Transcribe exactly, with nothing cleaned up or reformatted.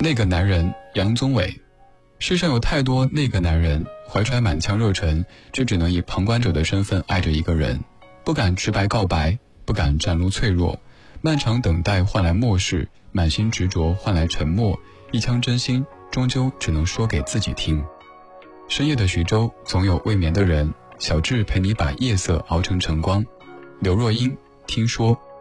那个男人杨宗纬。世上有太多那个男人，怀揣满腔热忱，却只能以旁观者的身份爱着一个人，不敢直白告白，不敢展露脆弱，漫长等待换来漠视，满心执着换来沉默，一腔真心终究只能说给自己听。深夜的徐州，总有未眠的人，小智陪你把夜色熬成晨光。刘若英，听说。